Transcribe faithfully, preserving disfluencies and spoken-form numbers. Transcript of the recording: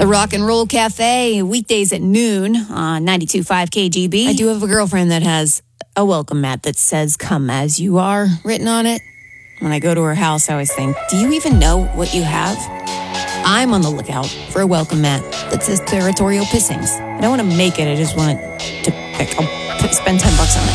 The Rock and Roll Cafe, weekdays at noon on ninety-two point five K G B. I do have a girlfriend that has a welcome mat that says, "Come as you are," written on it. When I go to her house, I always think, do you even know what you have? I'm on the lookout for a welcome mat that says territorial pissings. I don't want to make it, I just want it to, I'll spend ten bucks on it.